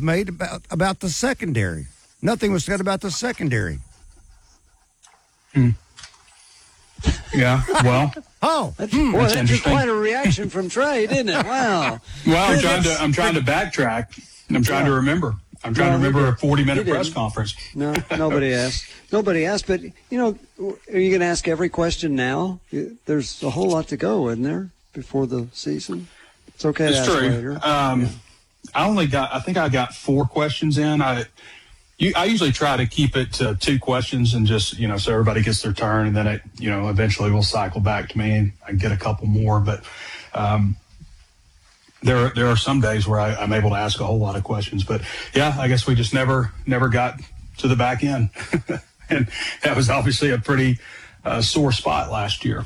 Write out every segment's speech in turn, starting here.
made about the secondary. Nothing was said about the secondary. Yeah, well. That's just quite a reaction from Trey, didn't it? Wow. Well, I'm trying to backtrack. I'm trying to remember. I'm trying to remember a 40-minute press conference. No, nobody asked. Nobody asked, but, are you going to ask every question now? There's a whole lot to go, isn't there, before the season? It's okay to ask later. I think I got 4 questions in. I usually try to keep it to 2 questions and just, so everybody gets their turn, and then it, eventually will cycle back to me and I get a couple more. But there are some days where I'm able to ask a whole lot of questions. But yeah, I guess we just never got to the back end, and that was obviously a pretty sore spot last year.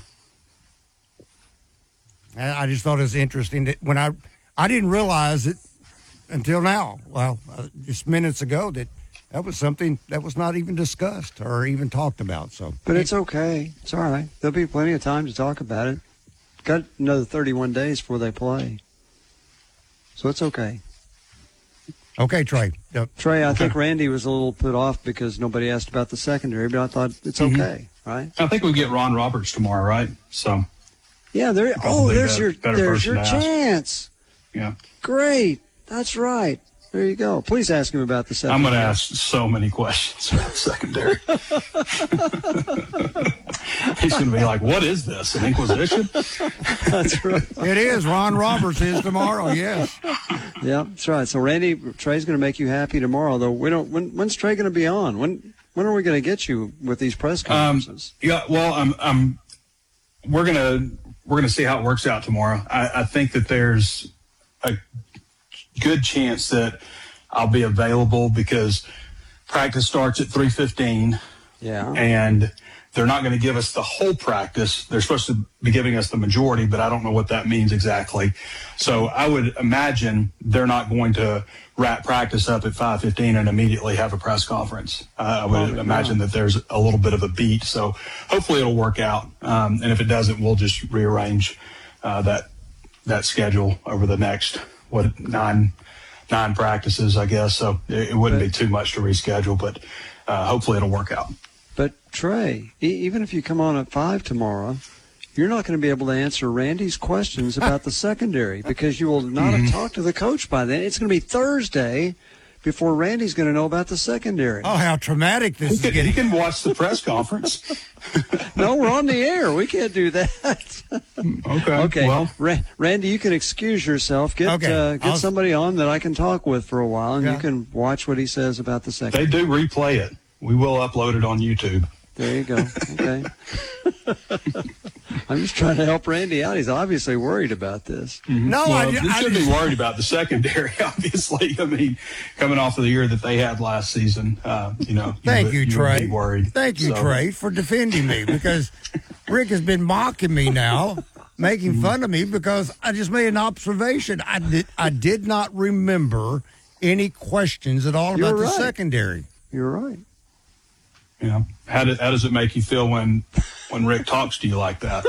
I just thought it was interesting that when I didn't realize it until now. Well, just minutes ago that was something that was not even discussed or even talked about. So, but it's okay. It's all right. There'll be plenty of time to talk about it. Got another 31 days before they play, so it's okay. Okay, Trey. Yep. Trey, I think Randy was a little put off because nobody asked about the secondary, but I thought it's okay, right? I think we get Ron Roberts tomorrow, right? So. Yeah, there's your chance. Yeah. Great. That's right. There you go. Please ask him about the secondary. I'm going to ask so many questions about the secondary. He's going to be like, what is this, an inquisition? That's right. It is. Ron Roberts is tomorrow, yes. Yeah, that's right. So, Randy, Trey's going to make you happy tomorrow, though. When's Trey going to be on? When are we going to get you with these press conferences? Well, we're going to see how it works out tomorrow. I think that there's a good chance that I'll be available because practice starts at 3:15. Yeah. And they're not going to give us the whole practice. They're supposed to be giving us the majority, but I don't know what that means exactly. So I would imagine they're not going to wrap practice up at 5:15 and immediately have a press conference. I would imagine that there's a little bit of a beat. So hopefully it'll work out. And if it doesn't, we'll just rearrange that schedule over the next, nine practices, I guess. So it wouldn't be too much to reschedule, but hopefully it'll work out. But Trey, even if you come on at 5 tomorrow, you're not going to be able to answer Randy's questions about the secondary because you will not have talked to the coach by then. It's going to be Thursday before Randy's going to know about the secondary. Oh, how traumatic this is getting. He can watch the press conference. No, we're on the air. We can't do that. Okay. Well, Randy, you can excuse yourself. Get somebody on that I can talk with for a while, and you can watch what he says about the secondary. They do replay it. We will upload it on YouTube. There you go. Okay. I'm just trying to help Randy out. He's obviously worried about this. Mm-hmm. No, I should be worried about the secondary, obviously. I mean, coming off of the year that they had last season, Thank you, Trey. Be worried. Thank you, Trey, for defending me because Rick has been mocking me now, making fun of me because I just made an observation. I did not remember any questions at all about the secondary. You're right. Yeah. How does it make you feel when Rick talks to you like that?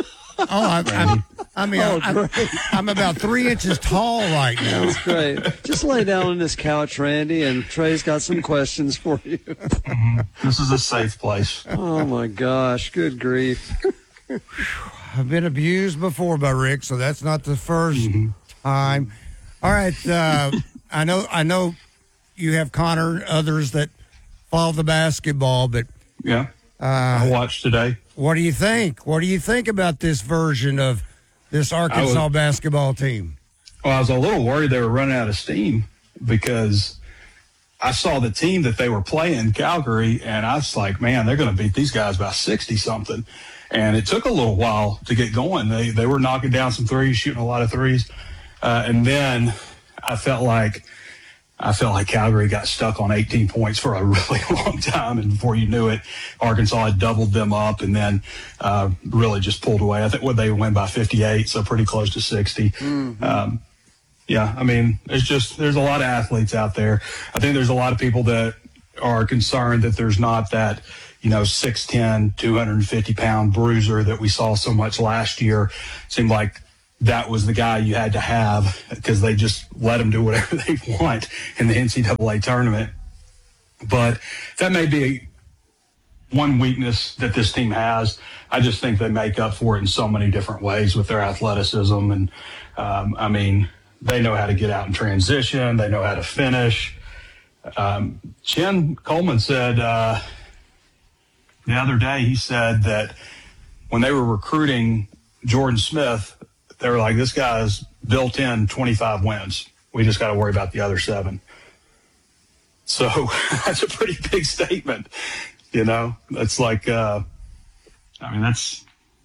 I'm about 3 inches tall right now. That's great. Just lay down on this couch, Randy, and Trey's got some questions for you. This is a safe place. Oh, my gosh. Good grief. I've been abused before by Rick, so that's not the first time. All right. I know you have Connor and others that follow the basketball, but yeah, I watched today. What do you think? What do you think about this version of this Arkansas basketball team? Well, I was a little worried they were running out of steam because I saw the team that they were playing, Calgary, and I was like, man, they're going to beat these guys by 60-something. And it took a little while to get going. They were knocking down some threes, shooting a lot of threes. And then I felt like Calgary got stuck on 18 points for a really long time, and before you knew it, Arkansas had doubled them up and then really just pulled away. I think they win by 58, so pretty close to 60. Yeah, I mean, there's a lot of athletes out there. I think there's a lot of people that are concerned that there's not that, 6'10", 250-pound bruiser that we saw so much last year. It seemed like that was the guy you had to have because they just let him do whatever they want in the NCAA tournament. But that may be one weakness that this team has. I just think they make up for it in so many different ways with their athleticism. And, I mean, they know how to get out in transition. They know how to finish. Chin Coleman said the other day, he said that when they were recruiting Jordan Smith, they were like, this guy's built in 25 wins. We just got to worry about the other 7. So that's a pretty big statement. You know, that's like, I mean, that's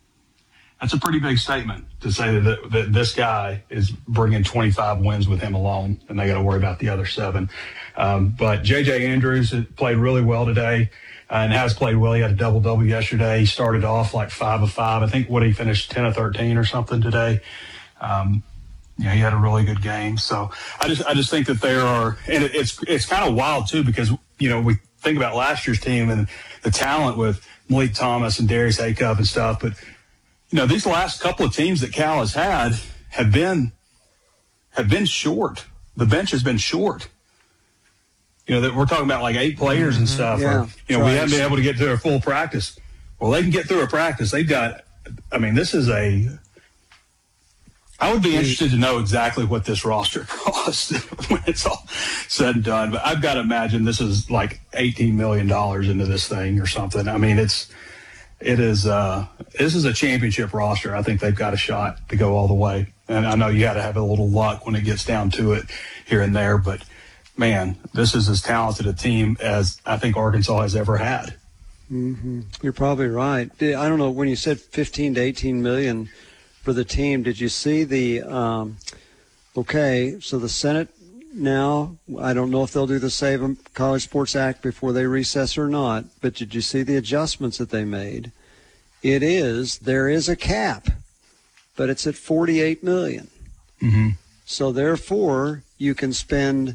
a pretty big statement to say that this guy is bringing 25 wins with him alone, and they got to worry about the other 7. But J.J. Andrews played really well today and has played well. He had a double-double yesterday. He started off like 5 of 5. I think he finished 10 of 13 or something today. Yeah, he had a really good game. So I just think that there are, and it's kind of wild too, because, you know, we think about last year's team and the talent with Malik Thomas and Darius Acup and stuff. But, you know, these last couple of teams that Cal has had have been short. The bench has been short. You know, that we're talking about like 8 players and stuff. Yeah, or, you know, we haven't been able to get through a full practice. Well, they can get through a practice. They've got, I mean, this is I would be interested to know exactly what this roster costs when it's all said and done. But I've got to imagine this is like $18 million into this thing or something. I mean, this is a championship roster. I think they've got a shot to go all the way. And I know you got to have a little luck when it gets down to it here and there. But, man, this is as talented a team as I think Arkansas has ever had. Mm-hmm. You're probably right. I don't know, when you said 15 to 18 million for the team, did you see the okay, so the Senate now, I don't know if they'll do the Save College Sports Act before they recess or not, but did you see the adjustments that they made? There is a cap, but it's at $48 million. Mm-hmm. So therefore, you can spend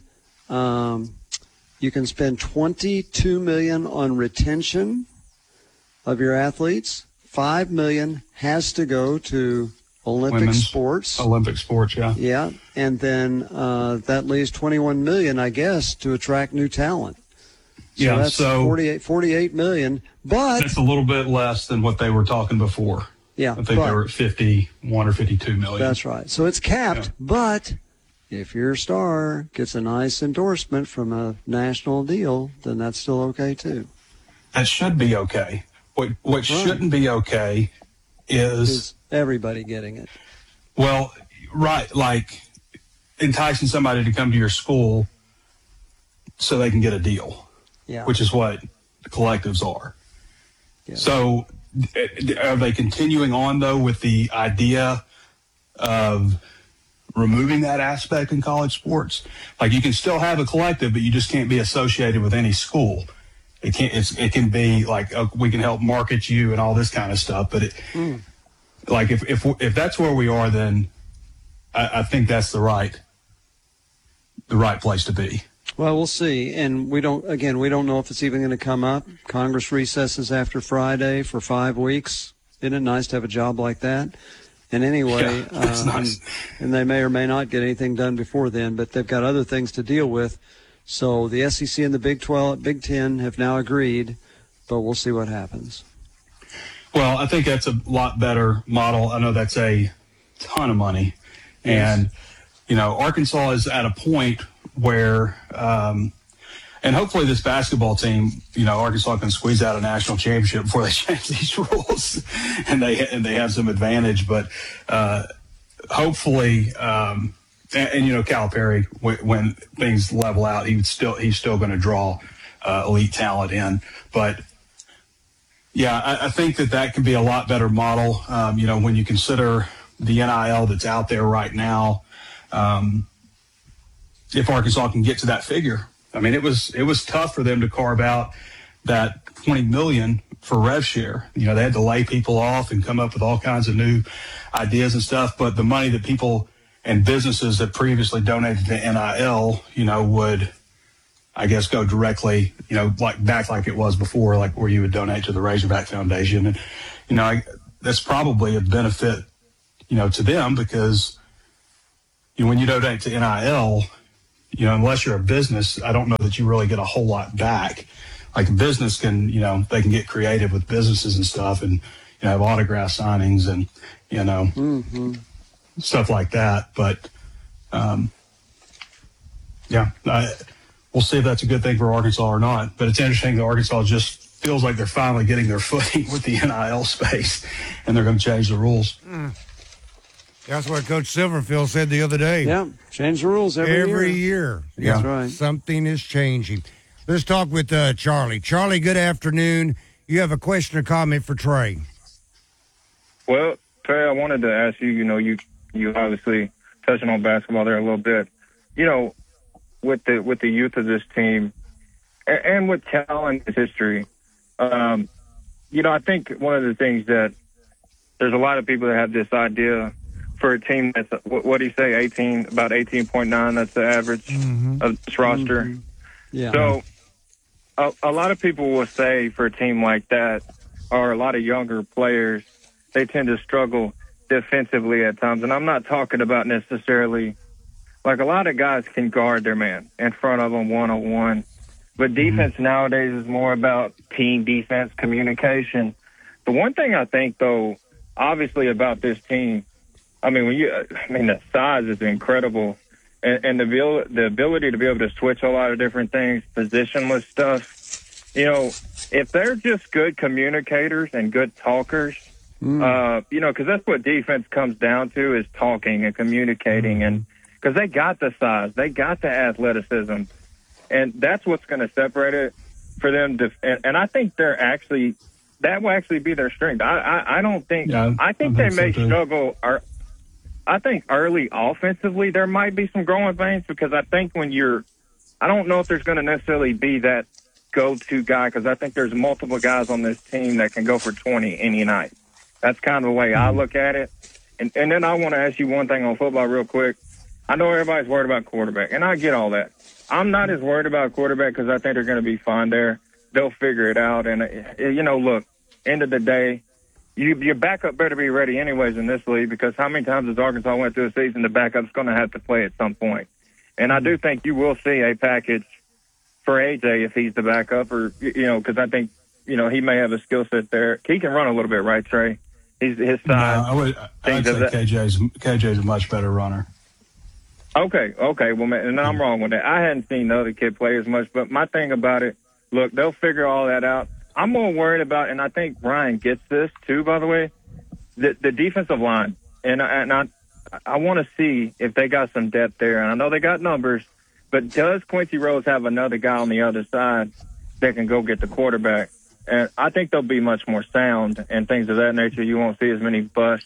$22 million on retention of your athletes. $5 million has to go to Olympic sports. Olympic sports, yeah. Yeah, and then that leaves $21 million, I guess, to attract new talent. So that's 48 million, but that's a little bit less than what they were talking before. Yeah, I think they were at 51 or 52 million. That's right. So it's capped, but if your star gets a nice endorsement from a national deal, then that's still okay too. That should be okay. What shouldn't be okay is everybody getting it. Well, right, like enticing somebody to come to your school so they can get a deal, which is what the collectives are. Yeah. So are they continuing on, though, with the idea of removing that aspect in college sports? Like, you can still have a collective, but you just can't be associated with any school. It can be like, we can help market you and all this kind of stuff. But like if that's where we are, then I think that's the right place to be. Well, we'll see. And we don't know if it's even going to come up. Congress recesses after Friday for 5 weeks. Isn't it nice to have a job like that? And anyway, that's nice. And they may or may not get anything done before then, but they've got other things to deal with. So the SEC and the Big 12, Big 10 have now agreed, but we'll see what happens. Well, I think that's a lot better model. I know that's a ton of money. Yes. And, Arkansas is at a point where, and hopefully this basketball team, Arkansas can squeeze out a national championship before they change these rules and they have some advantage. But hopefully, Calipari, when things level out, he's still going to draw elite talent in. But yeah, I think that can be a lot better model. When you consider the NIL that's out there right now, if Arkansas can get to that figure. I mean, it was tough for them to carve out that $20 million for rev share. They had to lay people off and come up with all kinds of new ideas and stuff. But the money that people and businesses that previously donated to NIL, would, I guess, go directly, like it was before, like where you would donate to the Razorback Foundation. And, that's probably a benefit to them because, when you donate to NIL, unless you're a business, I don't know that you really get a whole lot back. Like a business can, they can get creative with businesses and stuff and, have autograph signings and, stuff like that. But, we'll see if that's a good thing for Arkansas or not. But it's interesting that Arkansas just feels like they're finally getting their footing with the NIL space, and they're going to change the rules. That's what Coach Silverfield said the other day. Yeah, change the rules every year. Yeah, that's right. Something is changing. Let's talk with Charlie. Charlie, good afternoon. You have a question or comment for Trey? Well, Trey, I wanted to ask you. You obviously touching on basketball there a little bit. With the youth of this team, and with talent and history, I think one of the things that there's a lot of people that have this idea for a team that's, what do you say, about 18.9, that's the average of this roster. Mm-hmm. Yeah. So a lot of people will say for a team like that, or a lot of younger players, they tend to struggle defensively at times. And I'm not talking about necessarily, like a lot of guys can guard their man in front of them one-on-one. But defense nowadays is more about team defense, communication. The one thing I think, though, obviously about this team, the size is incredible, and the ability to be able to switch a lot of different things, positionless stuff. If they're just good communicators and good talkers, because that's what defense comes down to, is talking and communicating, and because they got the size, they got the athleticism. And that's what's going to separate it for them. And I think that will actually be their strength. I don't think, I think they may struggle. I think early offensively, there might be some growing pains because I think I don't know if there's going to necessarily be that go-to guy because I think there's multiple guys on this team that can go for 20 any night. That's kind of the way I look at it. And then I want to ask you one thing on football real quick. I know everybody's worried about quarterback, and I get all that. I'm not as worried about quarterback because I think they're going to be fine there. They'll figure it out. And, look, end of the day, your backup better be ready anyways in this league because how many times has Arkansas went through a season, the backup's going to have to play at some point. And I do think you will see a package for AJ if he's the backup or, because I think, he may have a skill set there. He can run a little bit, right, Trey? His size. No, I'd say KJ's a much better runner. Okay. Well, man, and I'm wrong with that. I hadn't seen the other kid play as much, but my thing about it, look, they'll figure all that out. I'm more worried about, and I think Ryan gets this too, by the way, the defensive line. And I want to see if they got some depth there. And I know they got numbers, but does Quincy Rose have another guy on the other side that can go get the quarterback? And I think they'll be much more sound and things of that nature. You won't see as many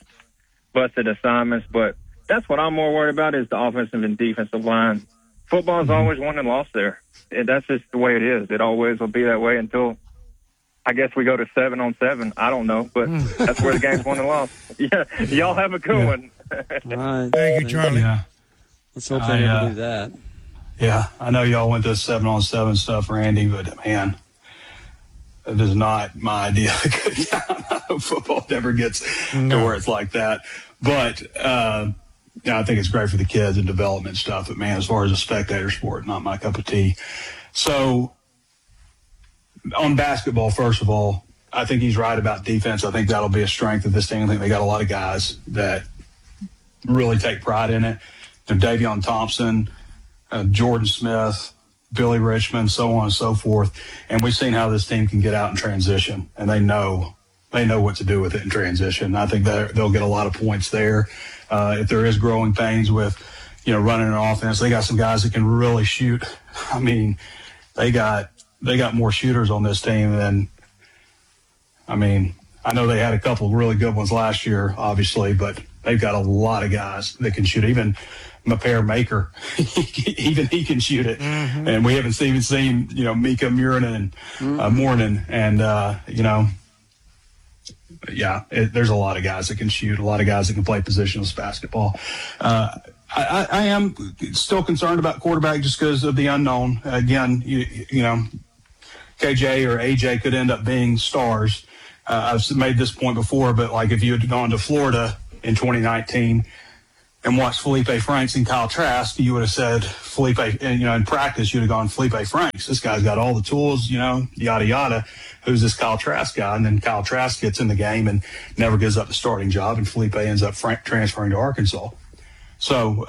busted assignments, but that's what I'm more worried about is the offensive and defensive line. Football's always won and lost there. That's just the way it is. It always will be that way until I guess we go to 7-on-7. I don't know, but that's where the game's won and lost. Yeah, y'all have a good one. All right. Thank you, Charlie. Yeah. Let's hope they never do that. Yeah, I know y'all went to 7-on-7 stuff, Randy, but man, it is not my idea of a good time. Football never gets to where it's like that. But I think it's great for the kids and development stuff. But, man, as far as a spectator sport, not my cup of tea. So, on basketball, first of all, I think he's right about defense. I think that'll be a strength of this team. I think they got a lot of guys that really take pride in it. Davion Thompson, Jordan Smith, Billy Richmond, so on and so forth. And we've seen how this team can get out in transition, and they know what to do with it in transition. I think they'll get a lot of points there. If there is growing pains with, running an offense, they got some guys that can really shoot. I mean, they got more shooters on this team than, I know they had a couple of really good ones last year, obviously, but they've got a lot of guys that can shoot. Even Maper Maker, even he can shoot it. Mm-hmm. And we haven't even seen, Mika Morning. And, there's a lot of guys that can shoot, a lot of guys that can play positionless basketball. I am still concerned about quarterback just because of the unknown. Again, KJ or AJ could end up being stars. I've made this point before, but like if you had gone to Florida in 2019 and watched Felipe Franks and Kyle Trask, you would have said Felipe, and, you know, in practice, you'd have gone Felipe Franks. This guy's got all the tools, you know, yada, yada. Who's this Kyle Trask guy? And then Kyle Trask gets in the game and never gives up the starting job, and Felipe ends up transferring to Arkansas. So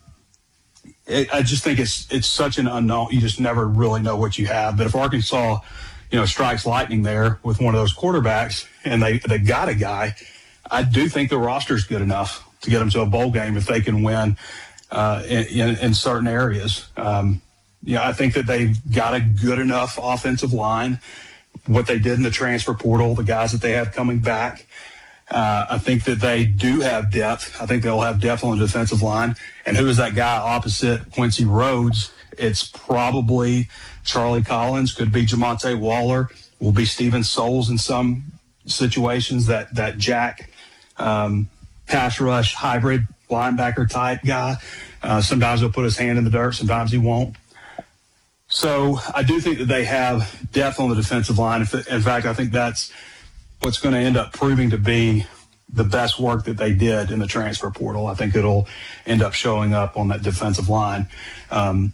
I just think it's such an unknown. You just never really know what you have. But if Arkansas, you know, strikes lightning there with one of those quarterbacks and they got a guy, I do think the roster's good enough to get them to a bowl game if they can win in certain areas. I think that they've got a good enough offensive line. What they did in the transfer portal, the guys that they have coming back, I think that they do have depth. I think they'll have depth on the defensive line. And who is that guy opposite Quincy Rhodes? It's probably Charlie Collins, could be Jamonte Waller, will be Steven Souls in some situations, that Jack pass rush hybrid linebacker type guy. Sometimes he'll put his hand in the dirt, sometimes he won't. So I do think that they have depth on the defensive line. In fact, I think that's what's going to end up proving to be the best work that they did in the transfer portal. I think it'll end up showing up on that defensive line. I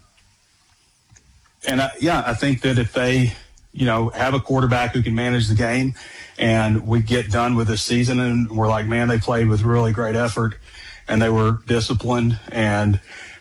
think that if they, you know, have a quarterback who can manage the game and we get done with this season and we're like, man, they played with really great effort and they were disciplined and,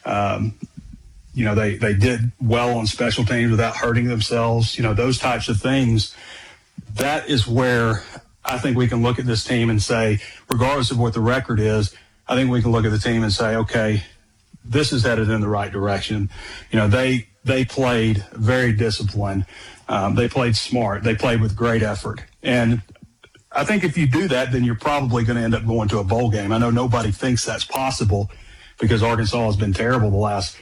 they did well on special teams without hurting themselves, you know, those types of things. That is where I think we can look at this team and say, regardless of what the record is, I think we can look at the team and say, okay, this is headed in the right direction. You know, they played very disciplined. They played smart. They played with great effort. And I think if you do that, then you're probably going to end up going to a bowl game. I know nobody thinks that's possible because Arkansas has been terrible the last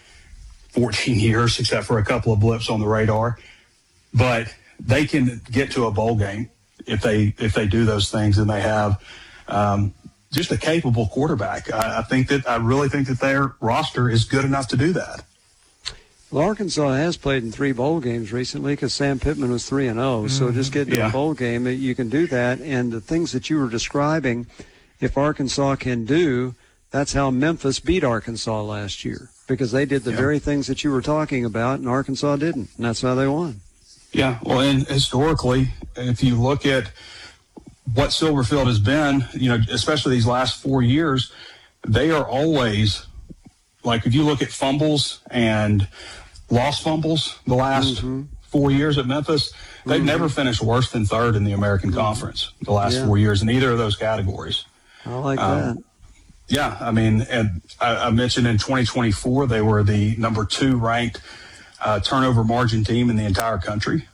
14 years, except for a couple of blips on the radar. But they can get to a bowl game if they do those things, and they have just a capable quarterback. I really think that their roster is good enough to do that. Well, Arkansas has played in 3 bowl games recently because Sam Pittman was 3-0. So just getting to a bowl game, you can do that. And the things that you were describing, if Arkansas can do, that's how Memphis beat Arkansas last year, because they did the very things that you were talking about, and Arkansas didn't. And that's how they won. Yeah, well, and historically, if you look at what Silverfield has been, you know, especially these last 4 years, they are always, like if you look at fumbles and lost fumbles the last 4 years at Memphis, they've never finished worse than third in the American Conference the last 4 years in either of those categories. I like that. Yeah, I mean, and I mentioned in 2024 they were the number 2 ranked turnover margin team in the entire country.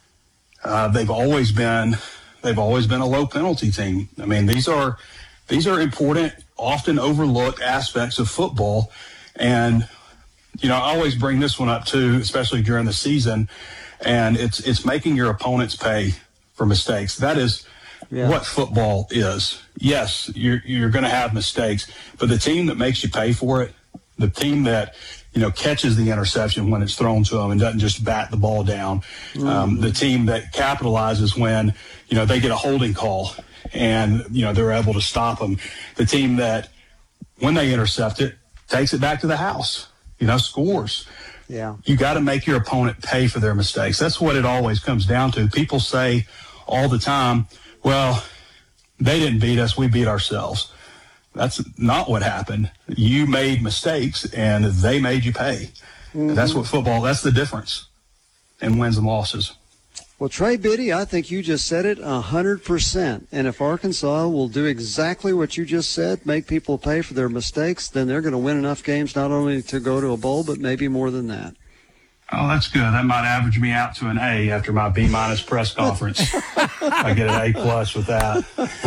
They've always been a low penalty team. I mean, these are important, often overlooked aspects of football. And, you know, I always bring this one up too, especially during the season. And it's making your opponents pay for mistakes. That is what football is. Yes, you're going to have mistakes, but the team that makes you pay for it, the team that, you know, catches the interception when it's thrown to them and doesn't just bat the ball down, the team that capitalizes when, you know, they get a holding call and, you know, they're able to stop them, the team that when they intercept it, takes it back to the house, you know, scores. Yeah. You got to make your opponent pay for their mistakes. That's what it always comes down to. People say all the time, well, they didn't beat us, we beat ourselves. That's not what happened. You made mistakes, and they made you pay. That's what football, that's the difference in wins and losses. Well, Trey Biddy, I think you just said it 100%. And if Arkansas will do exactly what you just said, make people pay for their mistakes, then they're going to win enough games not only to go to a bowl, but maybe more than that. Oh, that's good. That might average me out to an A after my B- press conference. I get an A+ with that.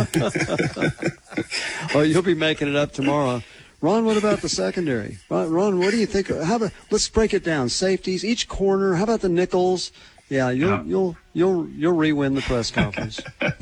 Well, you'll be making it up tomorrow. Ron, what about the secondary? Ron, what do you think? Let's break it down. Safeties, each corner. How about the nickels? Yeah, you'll re-win the press conference.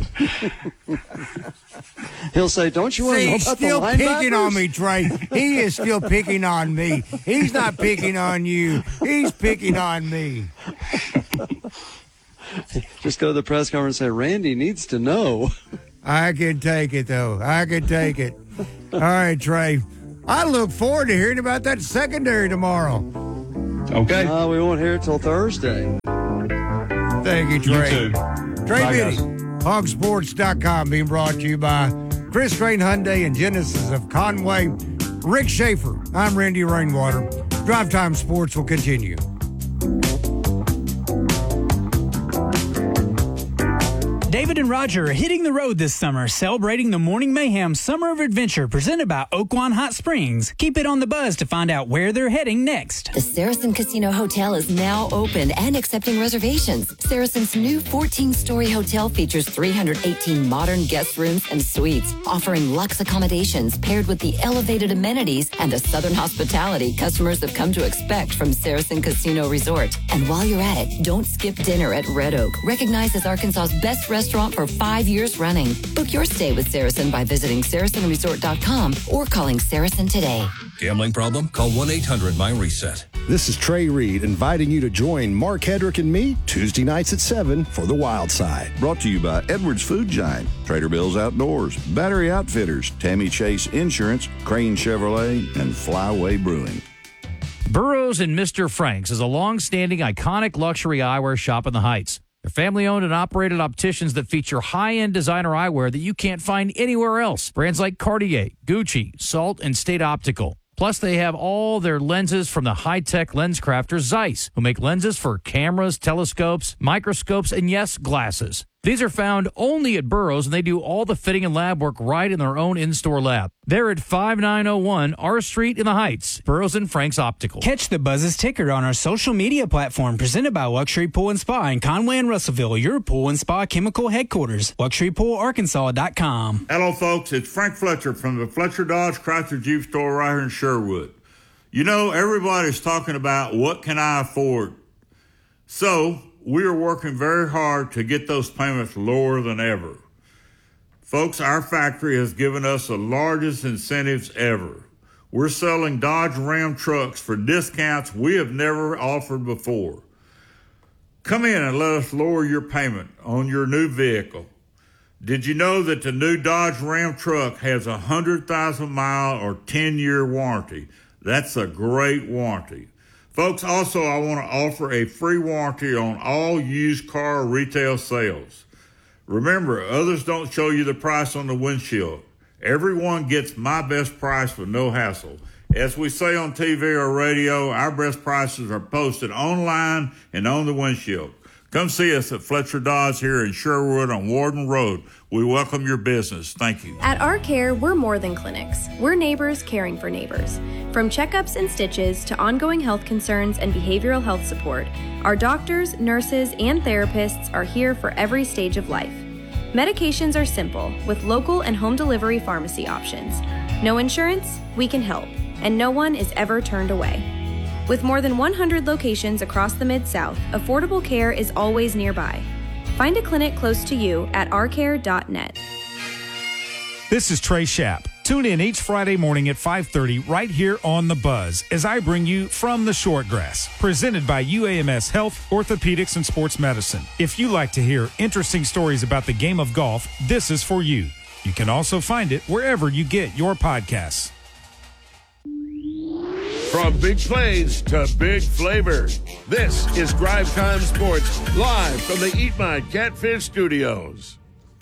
He'll say, "Don't you want to know about the linebackers?" He's still picking on me, Trey. He is still picking on me. He's not picking on you. He's picking on me. Just go to the press conference and say, "Randy needs to know." I can take it, though. I can take it. All right, Trey. I look forward to hearing about that secondary tomorrow. Okay. We won't hear it till Thursday. Thank you, Trey. You too. Trey Bye, Biddy, guys. hogsports.com, being brought to you by Chris Crane Hyundai and Genesis of Conway. Rick Schaefer. I'm Randy Rainwater. Drive Time Sports will continue. David and Roger are hitting the road this summer, celebrating the Morning Mayhem Summer of Adventure presented by Oaklawn Hot Springs. Keep it on the buzz to find out where they're heading next. The Saracen Casino Hotel is now open and accepting reservations. Saracen's new 14-story hotel features 318 modern guest rooms and suites, offering luxe accommodations paired with the elevated amenities and the Southern hospitality customers have come to expect from Saracen Casino Resort. And while you're at it, don't skip dinner at Red Oak, recognized as Arkansas's best restaurant for 5 years running. Book your stay with Saracen by visiting SaracenResort.com or calling Saracen today. Gambling problem? Call 1-800-MY-RESET. This is Trey Reed inviting you to join Mark Hedrick and me Tuesday nights at 7 for The Wild Side. Brought to you by Edwards Food Giant, Trader Bill's Outdoors, Battery Outfitters, Tammy Chase Insurance, Crane Chevrolet, and Flyway Brewing. Burroughs and Mr. Frank's is a long-standing, iconic luxury eyewear shop in the Heights. They're family-owned and operated opticians that feature high-end designer eyewear that you can't find anywhere else. Brands like Cartier, Gucci, Salt, and State Optical. Plus, they have all their lenses from the high-tech lens crafter Zeiss, who make lenses for cameras, telescopes, microscopes, and yes, glasses. These are found only at Burroughs, and they do all the fitting and lab work right in their own in-store lab. They're at 5901 R Street in the Heights, Burroughs and Frank's Optical. Catch the Buzz's ticker on our social media platform presented by Luxury Pool and Spa in Conway and Russellville, your pool and spa chemical headquarters. LuxuryPoolArkansas.com. Hello, folks. It's Frank Fletcher from the Fletcher Dodge Chrysler Jeep store right here in Sherwood. You know, everybody's talking about what can I afford? So we are working very hard to get those payments lower than ever. Folks, our factory has given us the largest incentives ever. We're selling Dodge Ram trucks for discounts we have never offered before. Come in and let us lower your payment on your new vehicle. Did you know that the new Dodge Ram truck has a 100,000-mile or 10-year warranty? That's a great warranty. Folks, also, I want to offer a free warranty on all used car retail sales. Remember, others don't show you the price on the windshield. Everyone gets my best price with no hassle. As we say on TV or radio, our best prices are posted online and on the windshield. Come see us at Fletcher Dodge here in Sherwood on Warden Road. We welcome your business. Thank you. At Our Care, we're more than clinics. We're neighbors caring for neighbors. From checkups and stitches to ongoing health concerns and behavioral health support, our doctors, nurses, and therapists are here for every stage of life. Medications are simple, with local and home delivery pharmacy options. No insurance? We can help, and no one is ever turned away. With more than 100 locations across the Mid-South, affordable care is always nearby. Find a clinic close to you at ourcare.net. This is Trey Schapp. Tune in each Friday morning at 5:30 right here on The Buzz as I bring you From the Shortgrass, presented by UAMS Health, Orthopedics, and Sports Medicine. If you like to hear interesting stories about the game of golf, this is for you. You can also find it wherever you get your podcasts. From big plays to big flavor, this is Drive Time Sports, live from the Eat My Catfish Studios.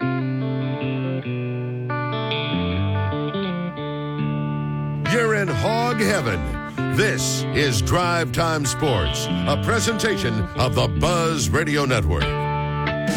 You're in hog heaven. This is Drive Time Sports, a presentation of the Buzz Radio Network.